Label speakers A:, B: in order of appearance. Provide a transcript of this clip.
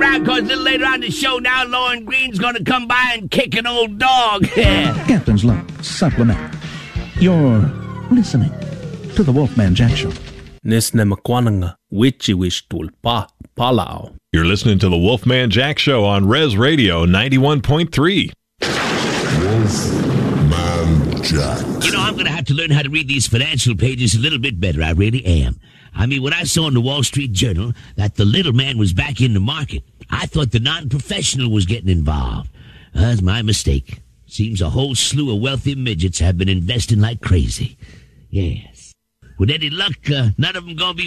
A: around, because a little later on the show now, Lauren Green's going to come by and kick an old dog.
B: Captain's Log Supplement. You're listening to the Wolfman Jack Show.
C: Nesne makwananga wichi wish tulpa palao.
D: You're listening to the Wolfman Jack Show on Res Radio 91.3.
E: Wolfman Jack.
A: You know, I'm going to have to learn how to read these financial pages a little bit better. I really am. I mean, when I saw in the Wall Street Journal that the little man was back in the market, I thought the non-professional was getting involved. That's my mistake. Seems a whole slew of wealthy midgets have been investing like crazy. Yes. With any luck, none of them going to be